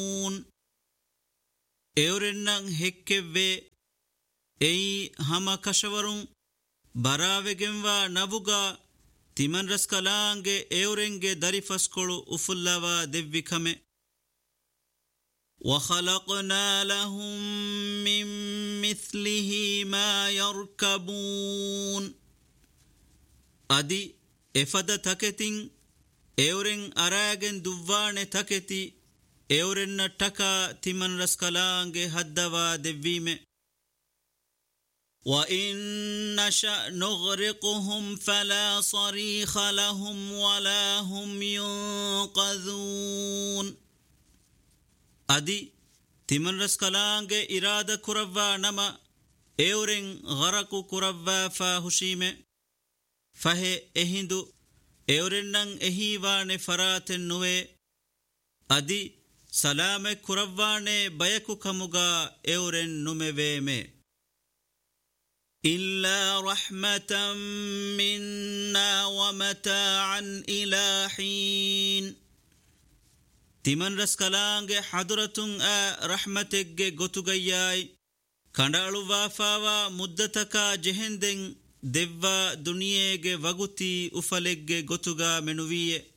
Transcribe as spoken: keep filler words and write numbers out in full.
එවරෙන්නම් හෙක්කෙව්වේ එයි හම කෂවරුන් බරාවෙගෙන්වා නබුගා තිමන් රස්කලාන්ගේ එවරෙන්ගේ දරිෆස්කොළු උෆුල්ලවා දෙව්විකමෙ وَخَلَقْنَا لَهُم مِّن مِّثْلِهِ مَا يَرْكَبُونَ අදි එෆද තකෙතින් එවරෙන් අරාගෙන් දුව්වානේ තකෙති එවරෙන්න ටකා තිමන් රස්කලාන්ගේ හද්දවා දෙව්වීමෙ وَإِن نَّشَأْ نُغْرِقْهُمْ فَلَا صَرِيخَ لَهُمْ وَلَا هُمْ يُنقَذُونَ අදි තිමන් රස්කලාන්ගේ ඉරාද කුරව්වා නම එවරෙන් ගරකු කුරව්වා ෆා හුෂීමෙ ෆහෙ එහිඳු එවරෙන්නම් එහිවානේ ෆරාතෙන් නුවේ අදි සලාමෙ කුරව්වානේ බයකු කමුගා එවරෙන් නුමෙවේමෙ إِلَّا رَحْمَةً مِنَّا وَمَتَاعًا إِلَى حِينٍ තිමන් රස්කලාන්ගේ හදුරතුන් ආ රහමතෙක්ගේ ගොතුගයියායි කණ්ඩාළුවාෆාවා මුද්දතකා ජෙහෙන්දෙන් දෙව්වා දුනියේගේ වගුති උෆලෙක්ගේ ගොතුගා මෙනුවීයේ